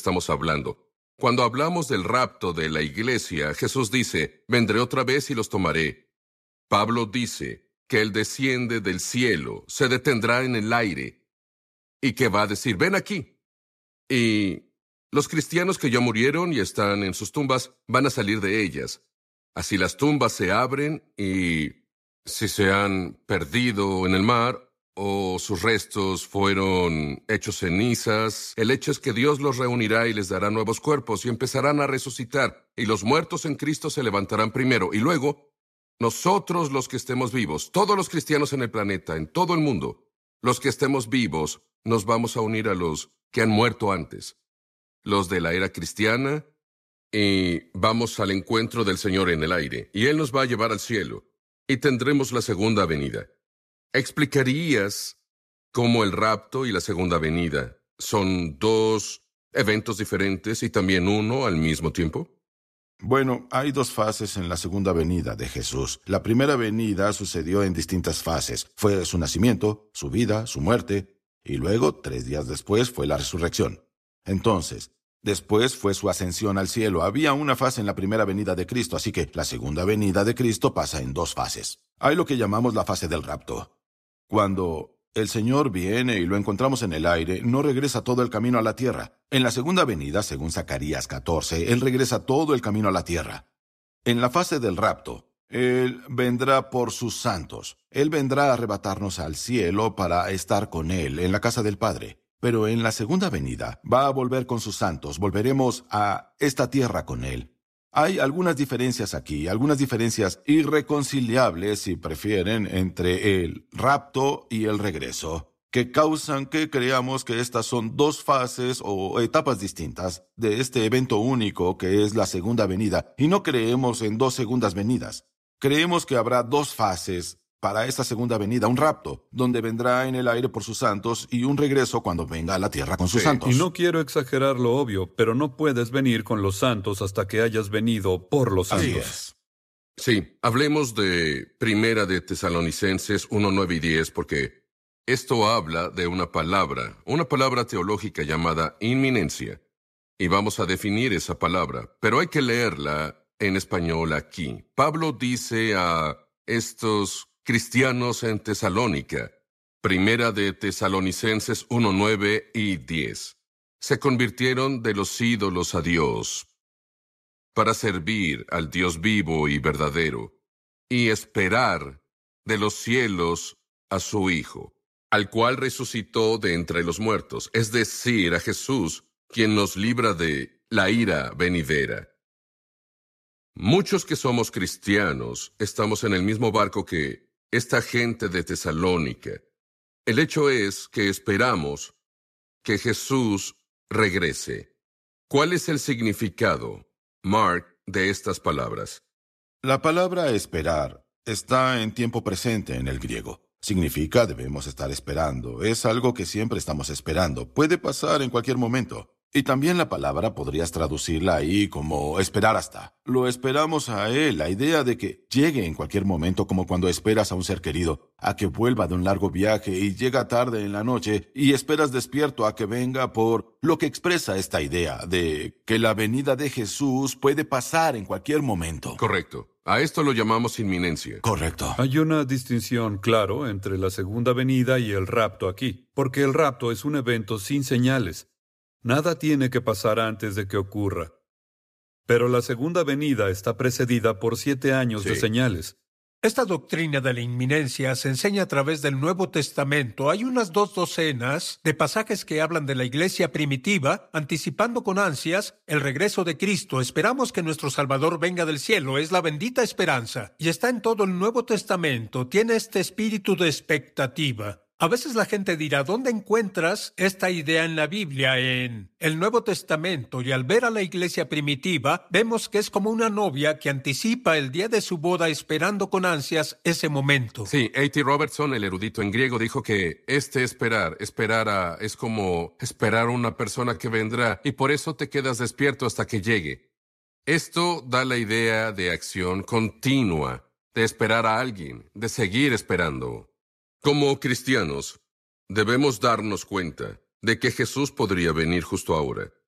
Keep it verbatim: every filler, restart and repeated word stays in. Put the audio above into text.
estamos hablando. Cuando hablamos del rapto de la iglesia, Jesús dice, vendré otra vez y los tomaré. Pablo dice que Él desciende del cielo, se detendrá en el aire, y que va a decir, ven aquí. Y los cristianos que ya murieron y están en sus tumbas van a salir de ellas. Así las tumbas se abren y si se han perdido en el mar o sus restos fueron hechos cenizas, el hecho es que Dios los reunirá y les dará nuevos cuerpos y empezarán a resucitar. Y los muertos en Cristo se levantarán primero. Y luego, nosotros los que estemos vivos, todos los cristianos en el planeta, en todo el mundo, los que estemos vivos, nos vamos a unir a los que han muerto antes, los de la era cristiana, y vamos al encuentro del Señor en el aire, y Él nos va a llevar al cielo, y tendremos la segunda venida. ¿Explicarías cómo el rapto y la segunda venida son dos eventos diferentes y también uno al mismo tiempo? Bueno, hay dos fases en la segunda venida de Jesús. La primera venida sucedió en distintas fases. Fue su nacimiento, su vida, su muerte, y luego, tres días después, fue la resurrección. Entonces, después fue su ascensión al cielo. Había una fase en la primera venida de Cristo, así que la segunda venida de Cristo pasa en dos fases. Hay lo que llamamos la fase del rapto. Cuando el Señor viene y lo encontramos en el aire, no regresa todo el camino a la tierra. En la segunda venida, según Zacarías catorce, Él regresa todo el camino a la tierra. En la fase del rapto, Él vendrá por sus santos. Él vendrá a arrebatarnos al cielo para estar con Él en la casa del Padre. Pero en la segunda venida, va a volver con sus santos. Volveremos a esta tierra con Él. Hay algunas diferencias aquí, algunas diferencias irreconciliables, si prefieren, entre el rapto y el regreso, que causan que creamos que estas son dos fases o etapas distintas de este evento único que es la segunda venida, y no creemos en dos segundas venidas. Creemos que habrá dos fases para esta segunda venida, un rapto, donde vendrá en el aire por sus santos, y un regreso cuando venga a la tierra con sus Sí. santos. Y no quiero exagerar lo obvio, pero no puedes venir con los santos hasta que hayas venido por los Así santos. es. Sí, hablemos de Primera de Tesalonicenses uno, nueve y diez, porque esto habla de una palabra, una palabra teológica llamada inminencia. Y vamos a definir esa palabra, pero hay que leerla en español aquí. Pablo dice a estos cristianos en Tesalónica, Primera de Tesalonicenses uno, nueve y diez. Se convirtieron de los ídolos a Dios para servir al Dios vivo y verdadero y esperar de los cielos a su Hijo, al cual resucitó de entre los muertos, es decir, a Jesús, quien nos libra de la ira venidera. Muchos que somos cristianos estamos en el mismo barco que esta gente de Tesalónica. El hecho es que esperamos que Jesús regrese. ¿Cuál es el significado, Mark, de estas palabras? La palabra esperar está en tiempo presente en el griego. Significa debemos estar esperando. Es algo que siempre estamos esperando. Puede pasar en cualquier momento. Y también la palabra podrías traducirla ahí como esperar hasta. Lo esperamos a Él, la idea de que llegue en cualquier momento, como cuando esperas a un ser querido, a que vuelva de un largo viaje y llega tarde en la noche y esperas despierto a que venga, por lo que expresa esta idea de que la venida de Jesús puede pasar en cualquier momento. Correcto. A esto lo llamamos inminencia. Correcto. Hay una distinción, claro, entre la segunda venida y el rapto aquí, porque el rapto es un evento sin señales. Nada tiene que pasar antes de que ocurra. Pero la segunda venida está precedida por siete años Sí. de señales. Esta doctrina de la inminencia se enseña a través del Nuevo Testamento. Hay unas dos docenas de pasajes que hablan de la iglesia primitiva, anticipando con ansias el regreso de Cristo. Esperamos que nuestro Salvador venga del cielo. Es la bendita esperanza. Y está en todo el Nuevo Testamento. Tiene este espíritu de expectativa. A veces la gente dirá, ¿dónde encuentras esta idea en la Biblia? En el Nuevo Testamento. Y al ver a la iglesia primitiva, vemos que es como una novia que anticipa el día de su boda esperando con ansias ese momento. Sí, A T Robertson, el erudito en griego, dijo que este esperar, esperar a, es como esperar a una persona que vendrá, y por eso te quedas despierto hasta que llegue. Esto da la idea de acción continua, de esperar a alguien, de seguir esperando. Como cristianos, debemos darnos cuenta de que Jesús podría venir justo ahora.